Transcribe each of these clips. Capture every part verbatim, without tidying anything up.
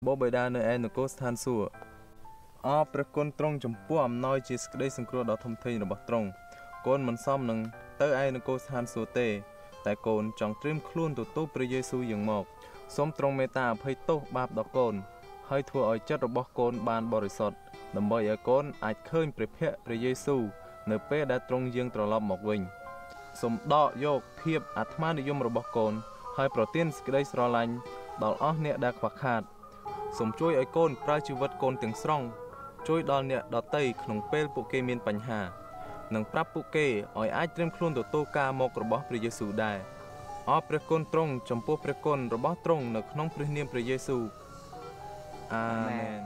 បបិតានៅឯនគរស្ថានសួគ៌អរព្រះគុណទ្រង់ចំពោះអំណោយជាសេចក្តីសង្គ្រោះដ៏ធំធេងរបស់ទ្រង់កូនមិនសមនឹងទៅឯនគរស្ថានសួគ៌ទេតែកូនចង់ត្រៀមខ្លួនទទួលព្រះយេស៊ូវយ៉ាងមកសូមទ្រង់មេត្តាអភ័យទោសបាបដល់កូនហើយធ្វើឲ្យចិត្តរបស់កូនបានបរិសុទ្ធដើម្បីឲ្យកូនអាចឃើញព្រះភ័ក្ត្រព្រះយេស៊ូវនៅពេលដែលទ្រង់យាងត្រឡប់មកវិញសូមដកយកភាពអាត្មានិយមរបស់កូនហើយប្រទានសេចក្តីស្រឡាញ់ដល់អស់អ្នកដែលខ្វះខាតសូមជួយឲ្យកូនប្រើជីវិតកូនទាំងស្រុងជួយដល់អ្នកដទៃក្នុងពេលពួកគេមានបញ្ហានិងប្រាប់ពួកគេឲ្យអាចត្រៀមខ្លួនទទួលការមករបស់ព្រះយេស៊ូវដែរអរព្រះគុណទ្រង់ចំពោះព្រះគុណរបស់ទ្រង់នៅក្នុងព្រះនាមព្រះយេស៊ូវអាមែន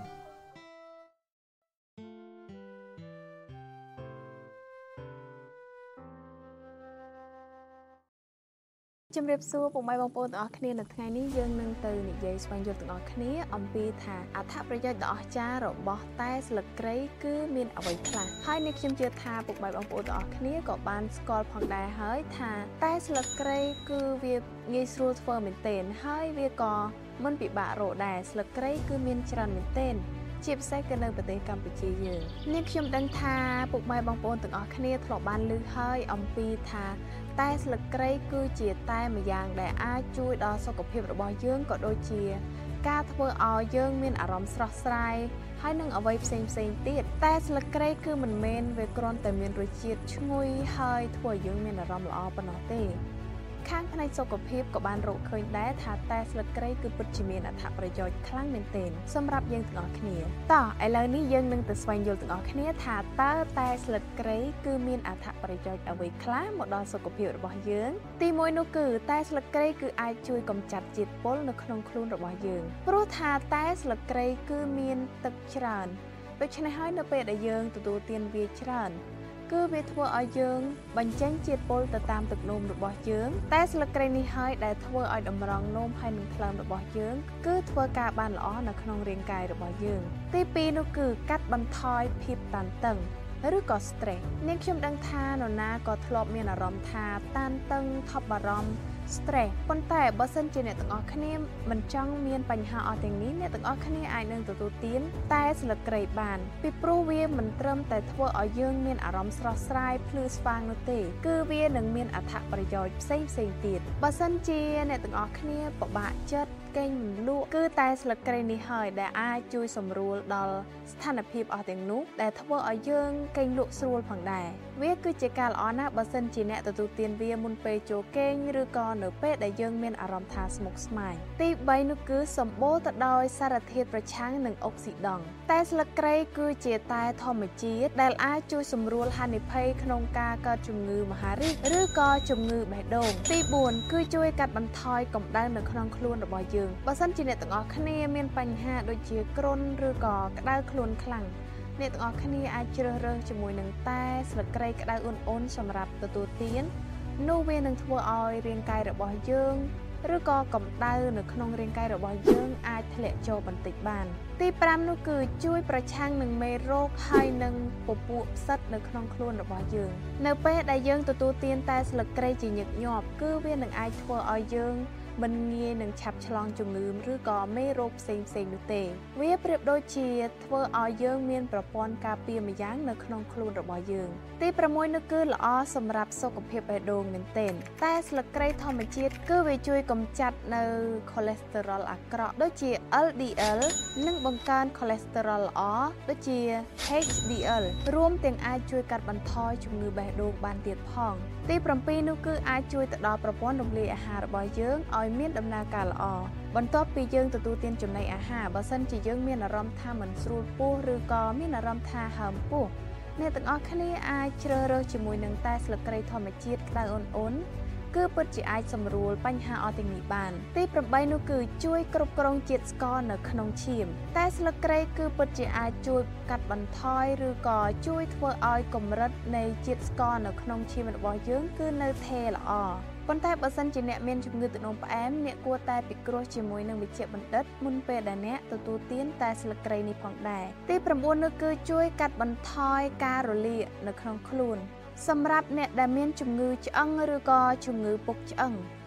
ជំរាបសួរពុកម៉ែបងប្អូនទាំងអស់គ្នានៅថ្ងៃនេះយើងនឹងទៅនិយាយស្វែងយល់ទាំងអស់គ្នាអំពីថាអត្ថប្រយោជន៍ដ៏អស្ចារ្យរបស់តែស្លឹកគ្រៃគឺមានអ្វីខ្លះហើយនេះខ្ញុំជឿថាពុកម៉ែបងប្អូនទាំងអស់គ្នាក៏បានស្គាល់ផងដែរហើយថាតែស្លឹកគ្រៃគឺវាងាយស្រួលធ្វើមែនទែនហើយវាក៏មិនពិបាករកដែរស្លឹកគ្រៃគឺមានច្រើនមែនទែនជាពិសេសគឺនៅប្រទេសកម្ពុជាយើងនេះខ្ញុំដឹងថាពុកម៉ែបងប្អូនទាំងអស់គ្នាធ្លាប់បានឮហើយអំពីថាតែស្លឹកគ្រៃគឺជាតែម្យ៉ាងដែលអាចជួយដល់សុខភាពរបស់យើងក៏ដូចជាការធ្វើឲ្យយើងមានអារម្មណ៍ស្រស់ស្រាយហើយនឹងអ្វីផ្សេងផ្សេងទៀតតែស្លឹកគ្រៃគឺមិនមែនវាគ្រាន់តែមានរសជាតិឈ្ងុយហើយធ្វើឲ្យយើងមានអារម្មណ៍ល្អប៉ុណ្ណោះទេខាងផ្នែកសុខភាពក៏បានរកឃើញដែរថាតែស្លឹកគ្រៃគឺពិតជាមានអត្ថប្រយោជន៍ខ្លាំងមែនទែនសម្រាប់យើងទាំងអស់គ្នាតោះឥឡូវនេះយើងនឹងទៅស្វែងយល់ទាំងអស់គ្នាថាតើតែស្លឹកគ្រៃគឺមានអត្ថប្រយោជន៍អ្វីខ្លះមកដល់សុខភាពរបស់យើងទីមួយនោះគឺតែស្លឹកគ្រៃគឺអាចជួយកម្ចាត់ជាតិពុលនៅក្នុងខ្លួនរបស់យើងព្រោះថាតែស្លឹកគ្រៃគឺមានទឹកច្រើនដូច្នេះហើយនៅពេលដែលយើងទទួលទានវាច្រើនគឺវាធ្វើឲ្យយើងបញ្ចេញជាតិពុលទៅតាមទឹកនោមរបស់យើងតែស្លឹកគ្រៃនេះហើយដែលធ្វើឲ្យតម្រង់នោមហើយនឹងថ្លើមរបស់យើងគឺធ្វើការបានល្អនៅក្នុងរាងកាយរបស់យើងទីពីរនោះគឺកាត់បន្ថយភាពតានតឹងឬក៏ stress នាងខ្ញុំដឹងថានរណាក៏ធ្លាប់មានអារម្មណ៍ថាតានតឹងថប់បារម្ភ stress ប៉ុន្តែបើសិនជាអ្នកទាំងអស់គ្នាមិនចង់មានបញ្ហាអស់ទាំងនេះអ្នកទាំងអស់គ្នាអាចនឹងទទួលទានតែស្លឹកគ្រៃបានពីព្រោះវាមិនត្រឹមតែធ្វើឲ្យយើងមានអារម្មណ៍ស្រស់ស្រាយភ្លឺស្វាងនោះទេគឺវានឹងមានអត្ថប្រយោជន៍ផ្សេងផ្សេងទៀតបើសិនជាអ្នកទាំងអស់គ្នាពិបាកចិត្តកេងរំលក់គឺតែស្លឹកគ្រៃនេះហើយដែលអាចជួយសម្រួលដល់ស្ថានភាពអស់ទាំងនោះដែលធ្វើឲ្យយើងកេងលក់ស្រួលផងដែរវាគឺជាការល្អណាស់បើសិនជាអ្នកទទួលទានវាមុនពេលចូលគេងឬក៏នៅពេលដែលយើងមានអារម្មណ៍ថាស្មុគស្មាញទីបីនោះគឺសម្បូរទៅដោយសារធាតុប្រឆាំងនឹងអុកស៊ីដង់តែស្លឹកគ្រៃគឺជាតែធម្មជាតិដែលអាចជួយសម្រួលហានិភ័យក្នុងការកើតជំងឺមហារីកឬក៏ជំងឺបេះដូងទីបួនគឺជួយកាត់បន្ថយកម្ដៅនៅក្នុងខ្លួនរបស់យើងបើសិនជាអ្នកទាំងអស់គ្នាមានបញ្ហាដូចជាគ្រុនឬក៏ក្តៅខ្លួនខ្លាំងអ្នកទាំងអស់គ្នាអាចជ្រើសរើសជាមួយនឹងតែស្លឹកគ្រៃក្តៅអ៊ុនអ៊ុនសម្រាប់ទទួលទាននោះវានឹងធ្វើឲ្យរាងកាយរបស់យើងឬក៏កម្ដៅនៅក្នុងរាងកាយរបស់យើងអាចធ្លាក់ចូលបន្តិចបានទីប្រាំនោះគឺជួយប្រឆាំងនឹងមេរោគហើយនឹងពពួកផ្សិតនៅក្នុងខ្លួនរបស់យើងនៅពេលដែលយើងទទួលទានតែស្លឹកគ្រៃជាញឹកញាប់គឺវានឹងអាចធ្វើឲ្យយើងមិនងាយនឹងឆាប់ឆ្លងជំងឺឬក៏មេរោគផ្សេងផ្សេងនោះទេវាប្រៀបដូចជាធ្វើឲ្យយើងមានប្រព័ន្ធការពារម្យ៉ាងនៅក្នុងខ្លួនរបស់យើងទីប្រាំមួយនោះគឺល្អសម្រាប់សុខភាពបេះដូងមែនទែនតែស្លឹកគ្រៃធម្មជាតិគឺវាជួយកម្ចាត់នៅខូលេស្តេរ៉ុលអាក្រក់ដូចជា แอล ดี แอล និងបង្កើនខូលេស្តេរ៉ុលល្អដូចជា แอช ดี แอล រួមទាំងអាចជួយកាត់បន្ថយជំងឺបេះដូងបានទៀតផងទីប្រាំពីរនោះគឺអាចជួយទៅដល់ប្រព័ន្ធរំលាយអាហាររបស់យើងឲ្យមានដំណើរការល្អបន្ទាប់ពីយើងទទួលទានចំណីអាហារបើសិនជាយើងមានអារម្មណ៍ថាមិនស្រួលពោះឬក៏មានអារម្មណ៍ថាហើមពោះអ្នកទាំងអស់គ្នាអាចជ្រើសរើសជាមួយនឹងតែស្លឹកគ្រៃធម្មជាតិក្តៅអ៊ុនអ៊ុនគឺពិតជាអាចសម្រួលបញ្ហាអស់ទាំងនេះបានទីប្រាំបីនោះគឺជួយគ្រប់គ្រងជាតិស្ករនៅក្នុងឈាមតែស្លឹកគ្រៃគឺពិតជាអាចជួយកាត់បន្ថយឬក៏ជួយធ្វើឲ្យកម្រិតនៃជាតិស្ករនៅក្នុងឈាមរបស់យើងគឺនៅថេរល្អប៉ុន្តែបើសិនជាអ្នកមានជំងឺទឹកនោមផ្អែមអ្នកគួរតែពិគ្រោះជាមួយនឹងវេជ្ជបណ្ឌិតមុនពេលដែលអ្នកទទួលទានតែស្លឹកគ្រៃនេះផងដែរទីប្រាំបួននោះគឺជួយកាត់បន្ថយការរលាកនៅក្នុងខ្លួនសម្រាប់អ្នកដែលមានជំងឺឆ្អឹងឬក៏ជំងឺពុកឆ្អឹង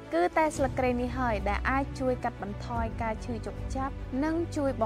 គឺតែស្លឹកគ្រៃនេះហើយដែលអាចជួយកាត់បន្ថយការឈឺចុកចាប់និងជួយ